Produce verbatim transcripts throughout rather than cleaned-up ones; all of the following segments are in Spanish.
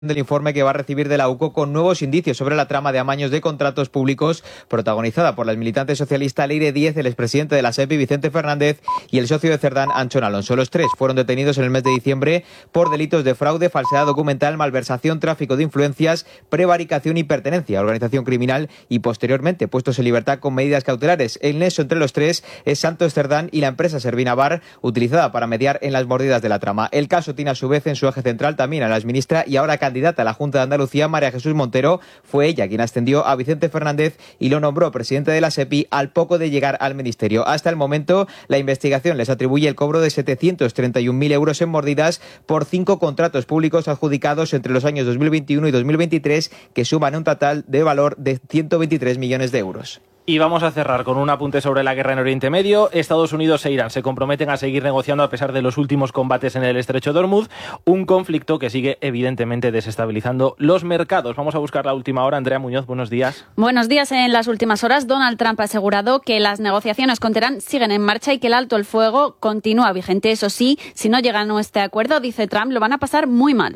del informe que va a recibir de la U C O con nuevos indicios sobre la trama de amaños de contratos públicos protagonizada por la militante socialista Leire Díez, el expresidente de la SEPI Vicente Fernández y el socio de Cerdán Anchón Alonso. Los tres fueron detenidos en el mes de diciembre por delitos de fraude, falsedad documental, malversación, tráfico de influencias, prevaricación y pertenencia a organización criminal y posteriormente puestos en libertad con medidas cautelares. El nexo entre los tres es Santos Cerdán y la empresa Servina Bar, utilizada para mediar en las mordidas de la trama. El caso tiene a su vez en su eje central también a la exministra y ahora candidata a la Junta de Andalucía, María Jesús Montero. Fue ella quien ascendió a Vicente Fernández y lo nombró presidente de la SEPI al poco de llegar al ministerio. Hasta el momento, la investigación les atribuye el cobro de setecientos treinta y un mil euros en mordidas por cinco contratos públicos adjudicados entre los años dos mil veintiuno y dos mil veintitrés, que suman un total de valor de ciento veintitrés millones de euros. Y vamos a cerrar con un apunte sobre la guerra en Oriente Medio. Estados Unidos e Irán se comprometen a seguir negociando a pesar de los últimos combates en el estrecho de Hormuz, un conflicto que sigue evidentemente desestabilizando los mercados. Vamos a buscar la última hora. Andrea Muñoz, buenos días. Buenos días. En las últimas horas, Donald Trump ha asegurado que las negociaciones con Teherán siguen en marcha y que el alto el fuego continúa vigente. Eso sí, si no llegan a este acuerdo, dice Trump, lo van a pasar muy mal.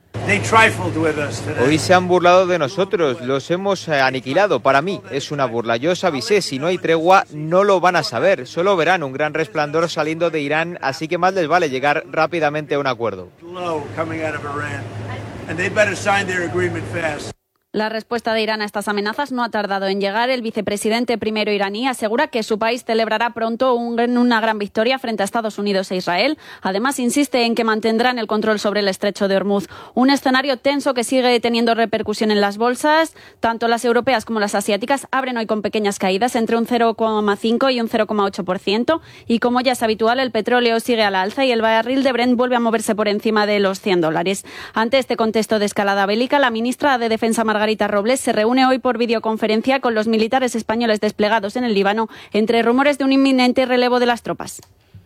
Hoy se han burlado de nosotros, los hemos aniquilado. Para mí es una burla. Yo os avisé, si no hay tregua no lo van a saber. Solo verán un gran resplandor saliendo de Irán, así que más les vale llegar rápidamente a un acuerdo. La respuesta de Irán a estas amenazas no ha tardado en llegar. El vicepresidente primero iraní asegura que su país celebrará pronto un, una gran victoria frente a Estados Unidos e Israel. Además, insiste en que mantendrán el control sobre el estrecho de Hormuz. Un escenario tenso que sigue teniendo repercusión en las bolsas. Tanto las europeas como las asiáticas abren hoy con pequeñas caídas entre un cero coma cinco y un cero coma ocho por ciento. Y como ya es habitual, el petróleo sigue a la alza y el barril de Brent vuelve a moverse por encima de los cien dólares. Ante este contexto de escalada bélica, la ministra de Defensa, Margarita Robles, se reúne hoy por videoconferencia con los militares españoles desplegados en el Líbano, entre rumores de un inminente relevo de las tropas.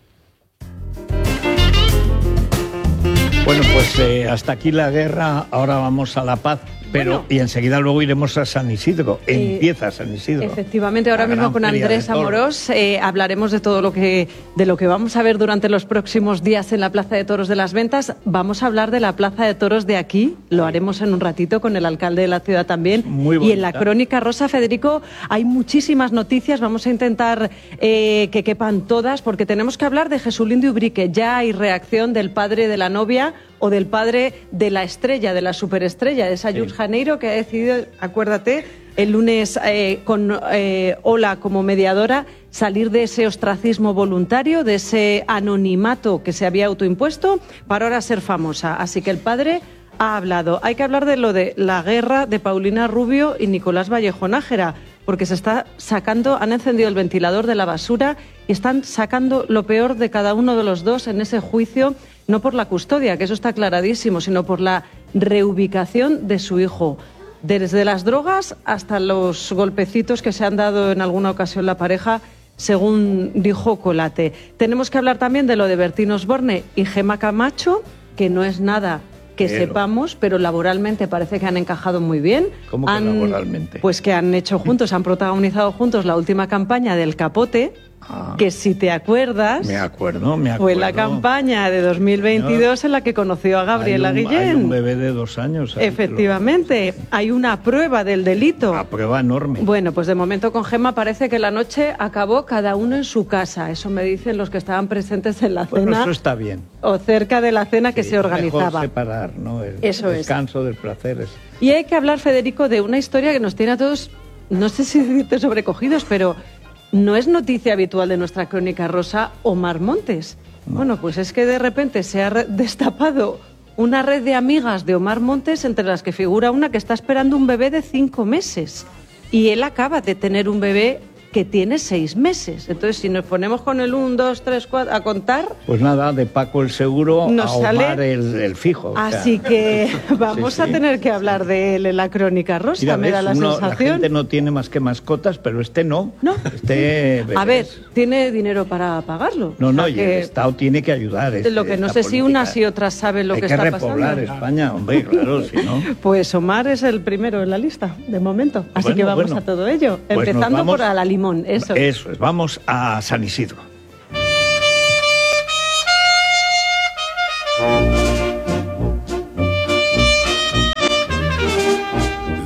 Bueno, pues eh, hasta aquí la guerra, ahora vamos a la paz. Pero, bueno, y enseguida luego iremos a San Isidro. Empieza eh, San Isidro. Efectivamente, ahora mismo con Andrés Amorós eh, hablaremos de todo lo que de lo que vamos a ver durante los próximos días en la Plaza de Toros de las Ventas. Vamos a hablar de la Plaza de Toros de aquí, lo haremos en un ratito con el alcalde de la ciudad también. Muy bonita. Y en la Crónica Rosa, Federico, hay muchísimas noticias. Vamos a intentar eh, que quepan todas, porque tenemos que hablar de Jesulín de Ubrique. Ya hay reacción del padre de la novia o del padre de la estrella, de la superestrella, de Sayus sí. Janeiro, que ha decidido, acuérdate, el lunes eh, con eh, Ola como mediadora, salir de ese ostracismo voluntario, de ese anonimato que se había autoimpuesto, para ahora ser famosa. Así que el padre ha hablado. Hay que hablar de lo de la guerra de Paulina Rubio y Nicolás Vallejo Nájera, porque se está sacando, han encendido el ventilador de la basura y están sacando lo peor de cada uno de los dos en ese juicio, no por la custodia, que eso está claradísimo, sino por la reubicación de su hijo. Desde las drogas hasta los golpecitos que se han dado en alguna ocasión la pareja, según dijo Colate. Tenemos que hablar también de lo de Bertín Osborne y Gemma Camacho, que no es nada que pero. sepamos, pero laboralmente parece que han encajado muy bien. ¿Cómo que han, laboralmente? Pues que han hecho juntos, han protagonizado juntos la última campaña del Capote, ah, que si te acuerdas, me acuerdo, me acuerdo. fue la campaña de dos mil veintidós no, en la que conoció a Gabriela hay un, Guillén. Hay un bebé de dos años. Efectivamente, lo... hay una prueba del delito. Una prueba enorme. Bueno, pues de momento con Gemma parece que la noche acabó cada uno en su casa. Eso me dicen los que estaban presentes en la bueno, cena. Eso está bien. O cerca de la cena que sí, se organizaba. Mejor separar, ¿no? El eso descanso es. del placer. Es... Y hay que hablar, Federico, de una historia que nos tiene a todos, no sé si decirte sobrecogidos, pero no es noticia habitual de nuestra Crónica Rosa, Omar Montes. No. Bueno, pues es que de repente se ha destapado una red de amigas de Omar Montes, entre las que figura una que está esperando un bebé de cinco meses. Y él acaba de tener un bebé que tiene seis meses. Entonces, si nos ponemos con el uno, dos, tres, cuatro a contar... Pues nada, de Paco el seguro nos a Omar sale... el, el fijo. Así o sea... que vamos sí, sí. a tener que hablar de él en la Crónica Rosa, Mira, me ves, da la uno, sensación. La gente no tiene más que mascotas, pero este no. No. Este a ver, tiene dinero para pagarlo. No, no, o sea y que... el Estado tiene que ayudar. Este, lo que no sé política. Si unas y otras saben lo Hay que, que está pasando. Hay que repoblar España, hombre, claro, si no... Pues Omar es el primero en la lista, de momento. Así bueno, que vamos bueno. a todo ello. Pues empezando vamos... por a la Limón, eso. Eso es, vamos a San Isidro.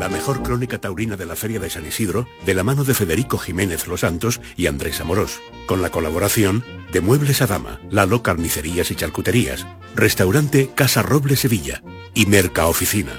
la mejor crónica taurina de la Feria de San Isidro, de la mano de Federico Jiménez Los Santos y Andrés Amorós, con la colaboración de Muebles Adama, Lalo Carnicerías y Charcuterías, Restaurante Casa Roble Sevilla y Mercaoficina.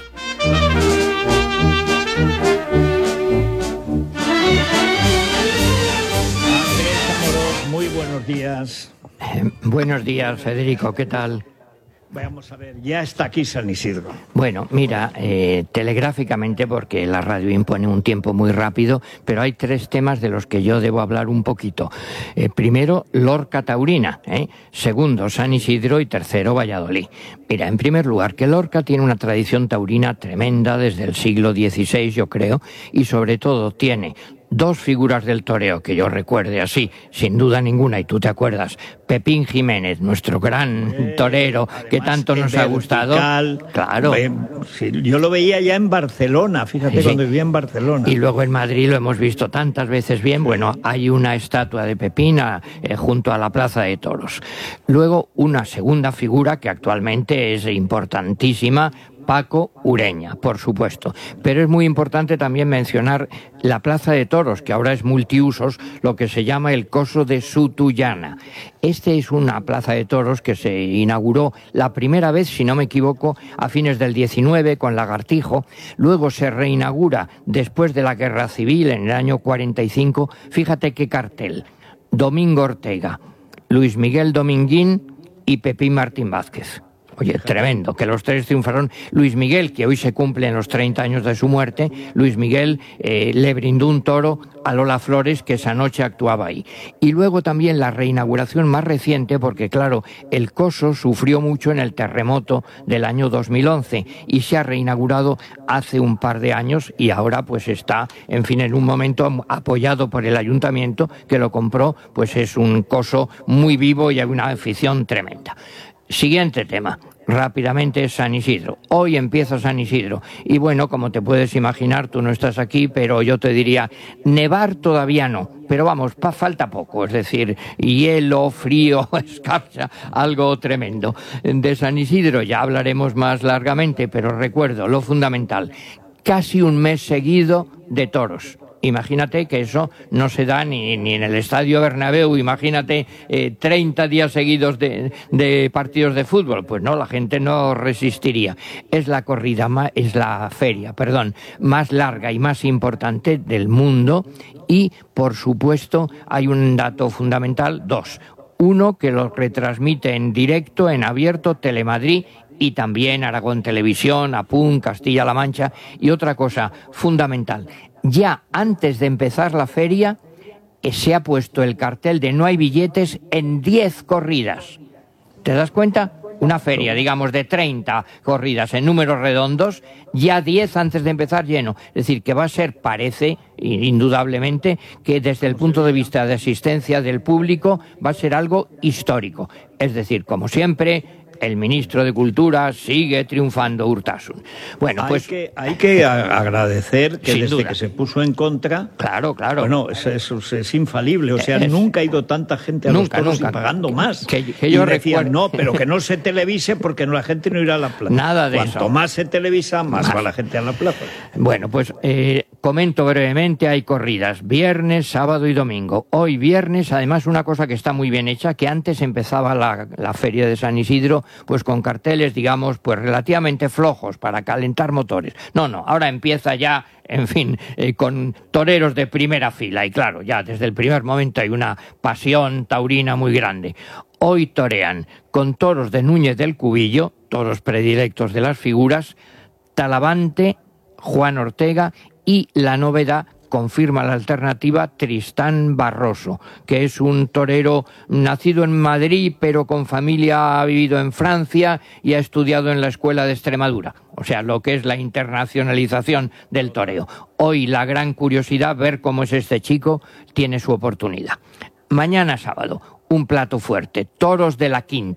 Muy buenos días. Eh, buenos días, Federico, ¿qué tal? Vamos a ver, ya está aquí San Isidro. Bueno, mira, eh, telegráficamente, porque la radio impone un tiempo muy rápido, pero hay tres temas de los que yo debo hablar un poquito. Eh, primero, Lorca Taurina, ¿eh? Segundo, San Isidro y tercero, Valladolid. Mira, en primer lugar, que Lorca tiene una tradición taurina tremenda desde el siglo dieciséis, yo creo, y sobre todo tiene dos figuras del toreo que yo recuerde así, sin duda ninguna, y tú te acuerdas, Pepín Jiménez, nuestro gran eh, torero, que tanto nos ha gustado. Claro. Eh, sí, yo lo veía ya en Barcelona, fíjate, sí, cuando vivía en Barcelona. Y luego en Madrid lo hemos visto tantas veces bien. Bueno, hay una estatua de Pepín eh, junto a la Plaza de Toros. Luego una segunda figura que actualmente es importantísima, Paco Ureña, por supuesto. Pero es muy importante también mencionar la Plaza de Toros, que ahora es multiusos, lo que se llama el Coso de Sutullana. Este es una plaza de toros que se inauguró la primera vez, si no me equivoco, a fines del diecinueve con Lagartijo. Luego se reinaugura después de la Guerra Civil en el año cuarenta y cinco. Fíjate qué cartel. Domingo Ortega, Luis Miguel Dominguín y Pepín Martín Vázquez. Oye, tremendo, que los tres triunfaron. Luis Miguel, que hoy se cumplen los treinta años de su muerte, Luis Miguel eh, le brindó un toro a Lola Flores, que esa noche actuaba ahí. Y luego también la reinauguración más reciente, porque claro, el Coso sufrió mucho en el terremoto del año dos mil once y se ha reinaugurado hace un par de años y ahora pues está, en fin, en un momento apoyado por el ayuntamiento que lo compró, pues es un Coso muy vivo y hay una afición tremenda. Siguiente tema, rápidamente, San Isidro. Hoy empieza San Isidro y bueno, como te puedes imaginar, tú no estás aquí, pero yo te diría, nevar todavía no, pero vamos, pa, falta poco, es decir, hielo, frío, escarcha, algo tremendo. De San Isidro ya hablaremos más largamente, pero recuerdo lo fundamental, casi un mes seguido de toros. Imagínate que eso no se da ni, ni en el Estadio Bernabéu, imagínate eh, treinta días seguidos de, de partidos de fútbol, pues no, la gente no resistiría. Es la corrida, es la feria, perdón, más larga y más importante del mundo y, por supuesto, hay un dato fundamental, dos. Uno, que lo retransmite en directo, en abierto, Telemadrid, y también Aragón Televisión, Apun, Castilla-La Mancha. Y otra cosa fundamental, ya antes de empezar la feria eh, se ha puesto el cartel de no hay billetes en diez corridas. ¿Te das cuenta? Una feria, digamos, de treinta corridas en números redondos, ya diez antes de empezar lleno. Es decir, que va a ser, parece, indudablemente, que desde el punto de vista de asistencia del público va a ser algo histórico. Es decir, como siempre, el ministro de Cultura sigue triunfando, Urtasun. Bueno, pues hay que, hay que agradecer que desde duda. que se puso en contra, claro, claro, bueno, eso es, es, es infalible. O sea, es, nunca ha ido tanta gente a nunca, los toros nunca, y pagando que, más. Que, que yo y decían, recuerdo... no, pero que no se televise porque la gente no irá a la plaza. Nada de Cuanto eso. más se televisa, más, más va la gente a la plaza. Bueno, pues eh, comento brevemente, hay corridas viernes, sábado y domingo. Hoy viernes, además, una cosa que está muy bien hecha, que antes empezaba la, la feria de San Isidro, pues con carteles, digamos, pues relativamente flojos para calentar motores. No, no, ahora empieza ya, en fin, eh, con toreros de primera fila. Y claro, ya desde el primer momento hay una pasión taurina muy grande. Hoy torean con toros de Núñez del Cubillo, toros predilectos de las figuras, Talavante, Juan Ortega y la novedad, confirma la alternativa, Tristán Barroso, que es un torero nacido en Madrid, pero con familia, ha vivido en Francia y ha estudiado en la Escuela de Extremadura. O sea, lo que es la internacionalización del toreo. Hoy la gran curiosidad, ver cómo es este chico, tiene su oportunidad. Mañana sábado, un plato fuerte, toros de la Quinta.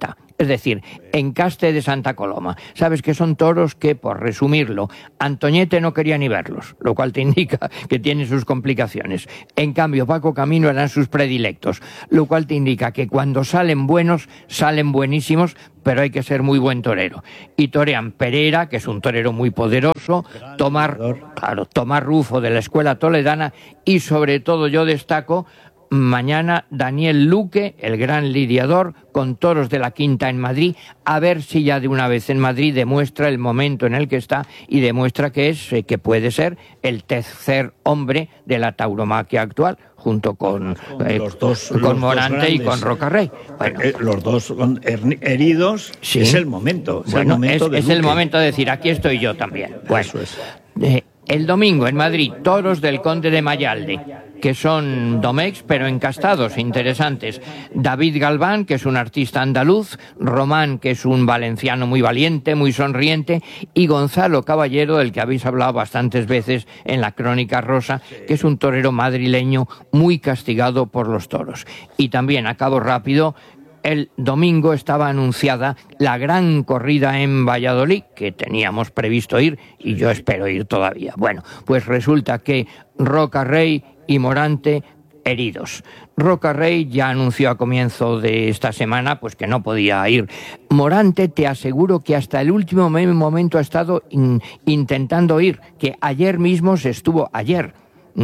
es decir, encaste de Santa Coloma. Sabes que son toros que, por resumirlo, Antoñete no quería ni verlos, lo cual te indica que tienen sus complicaciones. En cambio, Paco Camino eran sus predilectos, lo cual te indica que cuando salen buenos, salen buenísimos, pero hay que ser muy buen torero. Y torean Pereira, que es un torero muy poderoso, Tomás, claro, Tomás Rufo de la Escuela Toledana, y sobre todo yo destaco mañana Daniel Luque, el gran lidiador, con toros de la Quinta en Madrid, a ver si ya de una vez en Madrid demuestra el momento en el que está y demuestra que es, eh, que puede ser el tercer hombre de la tauromaquia actual, junto con, con, eh, los dos, con los Morante dos y con Rocarrey. Bueno, eh, los dos heridos, sí. Es el momento. Es bueno, el momento, es, de es el momento de decir, aquí estoy yo también. Bueno, eso es. Eh, el domingo en Madrid, toros del Conde de Mayalde, que son domex, pero encastados, interesantes. David Galván, que es un artista andaluz, Román, que es un valenciano muy valiente, muy sonriente, y Gonzalo Caballero, del que habéis hablado bastantes veces en la Crónica Rosa, que es un torero madrileño muy castigado por los toros. Y también, a cabo rápido, el domingo estaba anunciada la gran corrida en Valladolid, que teníamos previsto ir, y yo espero ir todavía. Bueno, pues resulta que Rocarrey y Morante heridos. Rocarrey ya anunció a comienzo de esta semana pues que no podía ir. Morante, te aseguro que hasta el último momento ha estado in, intentando ir, que ayer mismo se estuvo, ayer,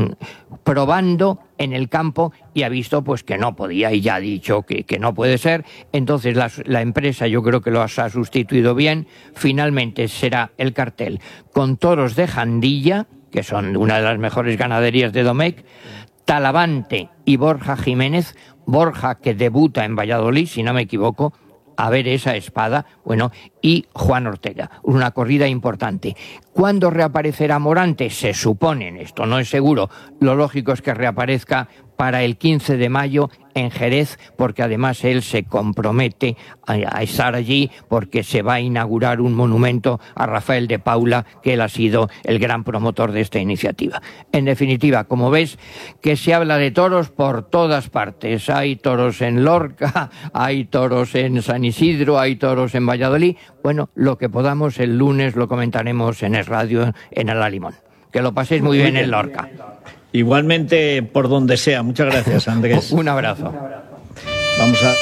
probando en el campo y ha visto pues que no podía y ya ha dicho que, que no puede ser. Entonces la, la empresa yo creo que lo ha sustituido bien. Finalmente será el cartel con toros de Jandilla, que son una de las mejores ganaderías de Domecq, Talavante y Borja Jiménez. Borja, que debuta en Valladolid, si no me equivoco, a ver esa espada, bueno, y Juan Ortega, una corrida importante. ¿Cuándo reaparecerá Morante? Se supone, esto no es seguro, lo lógico es que reaparezca para el quince de mayo en Jerez, porque además él se compromete a, a estar allí porque se va a inaugurar un monumento a Rafael de Paula, que él ha sido el gran promotor de esta iniciativa. En definitiva, como ves, que se habla de toros por todas partes. Hay toros en Lorca, hay toros en San Isidro, hay toros en Valladolid. Bueno, lo que podamos el lunes lo comentaremos en Es Radio, en El Alimón. Que lo paséis muy bien en Lorca. Igualmente, por donde sea. Muchas gracias, Andrés. Un abrazo. Vamos a...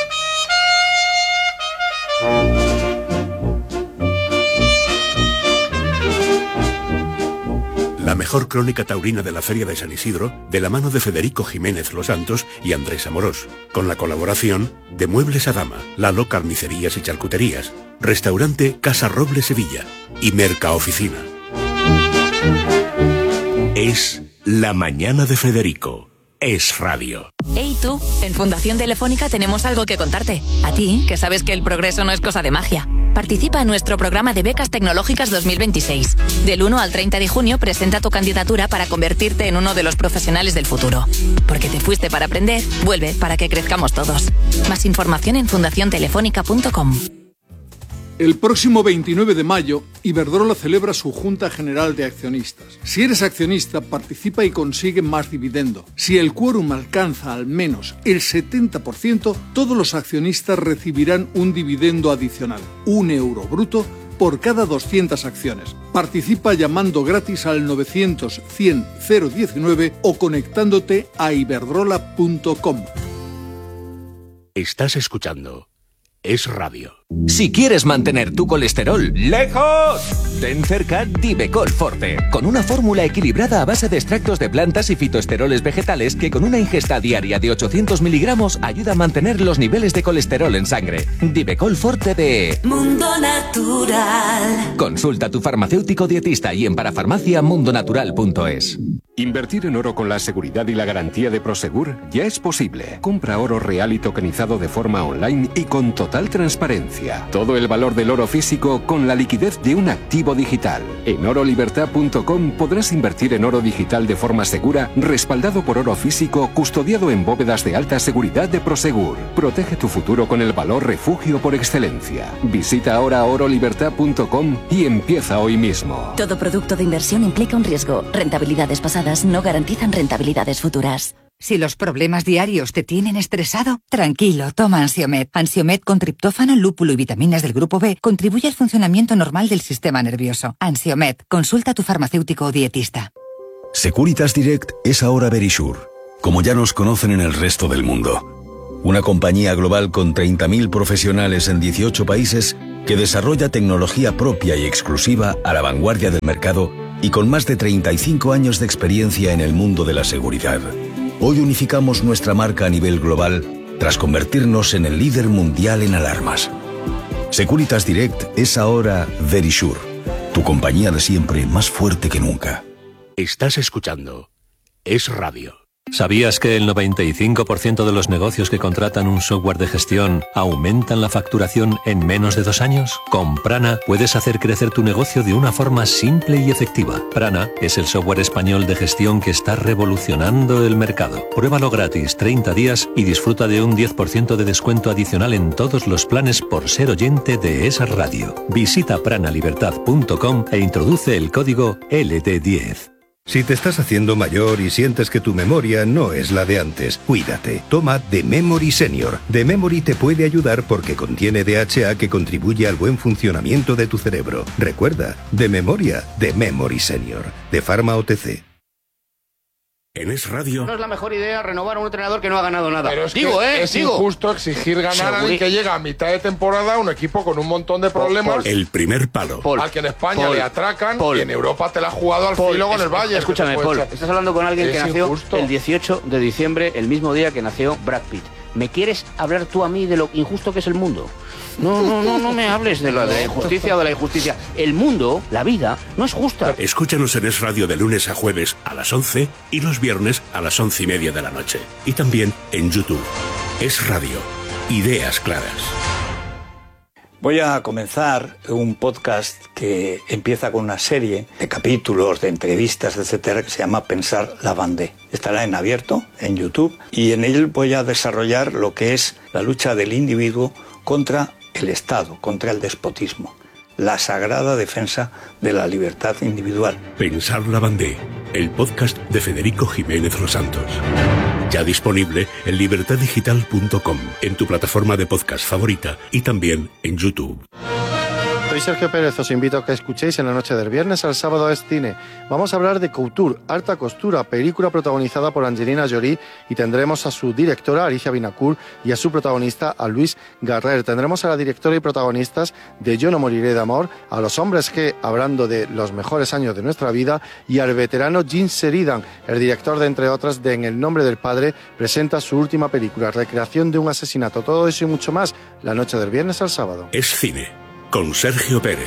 La mejor crónica taurina de la Feria de San Isidro, de la mano de Federico Jiménez Los Santos y Andrés Amorós, con la colaboración de Muebles Adama, Lalo Carnicerías y Charcuterías, Restaurante Casa Roble Sevilla y Merca Oficina. Es La Mañana de Federico. Es Radio. Hey tú, en Fundación Telefónica tenemos algo que contarte. A ti, que sabes que el progreso no es cosa de magia. Participa en nuestro programa de becas tecnológicas dos mil veintiséis. Del uno al treinta de junio presenta tu candidatura para convertirte en uno de los profesionales del futuro. Porque te fuiste para aprender, vuelve para que crezcamos todos. Más información en fundación telefónica punto com. El próximo veintinueve de mayo, Iberdrola celebra su Junta General de Accionistas. Si eres accionista, participa y consigue más dividendo. Si el quórum alcanza al menos el setenta por ciento, todos los accionistas recibirán un dividendo adicional, un euro bruto, por cada doscientas acciones. Participa llamando gratis al novecientos cien cero diecinueve o conectándote a iberdrola punto com. Estás escuchando Es Radio. Si quieres mantener tu colesterol lejos, ten cerca Divecol Forte, con una fórmula equilibrada a base de extractos de plantas y fitoesteroles vegetales que con una ingesta diaria de ochocientos miligramos ayuda a mantener los niveles de colesterol en sangre. Divecol Forte de Mundo Natural. Consulta a tu farmacéutico dietista y en parafarmacia mundonatural punto es. Invertir en oro con la seguridad y la garantía de Prosegur ya es posible. Compra oro real y tokenizado de forma online y con total transparencia. Todo el valor del oro físico con la liquidez de un activo digital. En oro libertad punto com podrás invertir en oro digital de forma segura, respaldado por oro físico, custodiado en bóvedas de alta seguridad de Prosegur. Protege tu futuro con el valor refugio por excelencia. Visita ahora oro libertad punto com y empieza hoy mismo. Todo producto de inversión implica un riesgo. Rentabilidades pasadas no garantizan rentabilidades futuras. Si los problemas diarios te tienen estresado, tranquilo, toma Ansiomed. Ansiomed con triptófano, lúpulo y vitaminas del grupo B contribuye al funcionamiento normal del sistema nervioso. Ansiomed, consulta a tu farmacéutico o dietista. Securitas Direct es ahora Verisure, como ya nos conocen en el resto del mundo. Una compañía global con treinta mil profesionales en dieciocho países que desarrolla tecnología propia y exclusiva a la vanguardia del mercado y con más de treinta y cinco años de experiencia en el mundo de la seguridad. Hoy unificamos nuestra marca a nivel global tras convertirnos en el líder mundial en alarmas. Securitas Direct es ahora Verisure, tu compañía de siempre más fuerte que nunca. Estás escuchando Es Radio. ¿Sabías que el noventa y cinco por ciento de los negocios que contratan un software de gestión aumentan la facturación en menos de dos años? Con Prana puedes hacer crecer tu negocio de una forma simple y efectiva. Prana es el software español de gestión que está revolucionando el mercado. Pruébalo gratis treinta días y disfruta de un diez por ciento de descuento adicional en todos los planes por ser oyente de esa radio. Visita pranalibertad punto com e introduce el código L D diez. Si te estás haciendo mayor y sientes que tu memoria no es la de antes, cuídate. Toma The Memory Senior. The Memory te puede ayudar porque contiene D H A que contribuye al buen funcionamiento de tu cerebro. Recuerda, de memoria, The Memory Senior. De Pharma O T C. En Es Radio. No es la mejor idea renovar a un entrenador que no ha ganado nada. Pero es digo, que ¿eh? es digo. injusto exigir ganar a alguien que llega a mitad de temporada a un equipo con un montón de problemas. El primer palo. Paul, al que en España Paul, le atracan Paul, y en Europa te la ha jugado al Paul, filo con es, el Bayern. Escúchame, Paul, estás hablando con alguien es que nació injusto. el dieciocho de diciembre, el mismo día que nació Brad Pitt. ¿Me quieres hablar tú a mí de lo injusto que es el mundo? No, no, no, no me hables de la, de la injusticia o de la injusticia. El mundo, la vida, no es justa. Escúchanos en Es Radio de lunes a jueves a las once y los viernes a las once y media de la noche. Y también en YouTube. Es Radio. Ideas claras. Voy a comenzar un podcast que empieza con una serie de capítulos, de entrevistas, etcétera, que se llama Pensar la Vendée. Estará en abierto, en YouTube, y en él voy a desarrollar lo que es la lucha del individuo contra el Estado, contra el despotismo. La sagrada defensa de la libertad individual. Pensar la Vendée, el podcast de Federico Jiménez Los Santos. Ya disponible en libertad digital punto com, en tu plataforma de podcast favorita y también en YouTube. Soy Sergio Pérez, os invito a que escuchéis en la noche del viernes al sábado es cine. Vamos a hablar de Couture, Alta Costura, película protagonizada por Angelina Jolie, y tendremos a su directora Alicia Vinacourt y a su protagonista a Luis Garrer. Tendremos a la directora y protagonistas de Yo no moriré de amor, a los hombres G, hablando de los mejores años de nuestra vida, y al veterano Gene Sheridan, el director de, entre otras, de En el nombre del padre, presenta su última película, recreación de un asesinato. Todo eso y mucho más, la noche del viernes al sábado. Es cine. Con Sergio Pérez.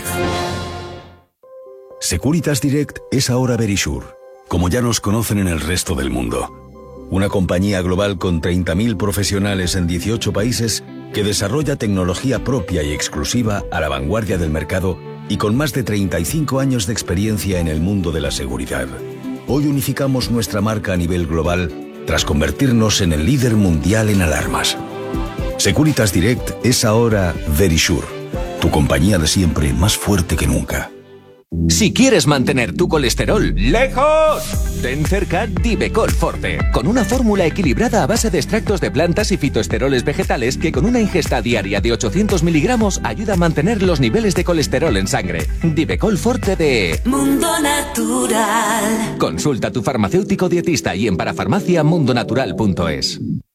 Securitas Direct es ahora Verisure, como ya nos conocen en el resto del mundo. Una compañía global con treinta mil profesionales en dieciocho países que desarrolla tecnología propia y exclusiva a la vanguardia del mercado y con más de treinta y cinco años de experiencia en el mundo de la seguridad. Hoy unificamos nuestra marca a nivel global tras convertirnos en el líder mundial en alarmas. Securitas Direct es ahora Verisure, tu compañía de siempre más fuerte que nunca. Si quieres mantener tu colesterol lejos, ten cerca Divecol Forte, con una fórmula equilibrada a base de extractos de plantas y fitoesteroles vegetales que con una ingesta diaria de ochocientos miligramos ayuda a mantener los niveles de colesterol en sangre. Divecol Forte de Mundo Natural. Consulta a tu farmacéutico dietista y en parafarmacia mundonatural punto es.